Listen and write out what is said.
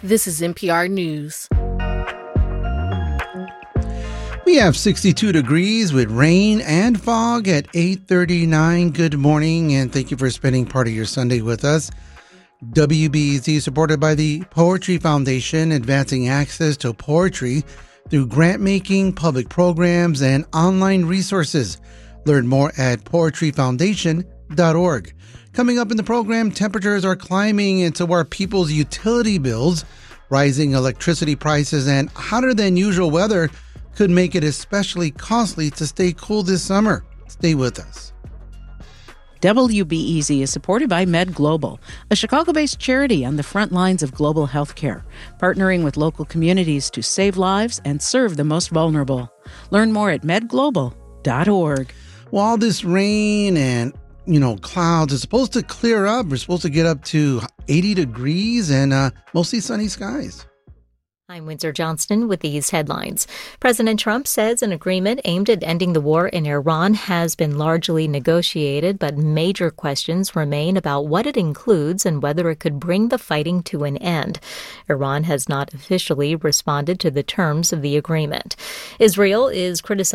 This is NPR News. We have 62 degrees with rain and fog at 8:39. Good morning, and thank you for spending part of your Sunday with us. WBEZ is supported by the Poetry Foundation, advancing access to poetry through grant-making, public programs, and online resources. Learn more at poetryfoundation.org. Coming up in the program, temperatures are climbing, and so are people's utility bills. Rising electricity prices and hotter than usual weather could make it especially costly to stay cool this summer. Stay with us. WBEZ is supported by Med Global, a Chicago-based charity on the front lines of global healthcare, partnering with local communities to save lives and serve the most vulnerable. Learn more at medglobal.org. Well, all this rain and clouds is supposed to clear up. We're supposed to get up to 80 degrees and mostly sunny skies. I'm Windsor Johnston with these headlines. President Trump says an agreement aimed at ending the war in Iran has been largely negotiated, but major questions remain about what it includes and whether it could bring the fighting to an end. Iran has not officially responded to the terms of the agreement. Israel is criticizing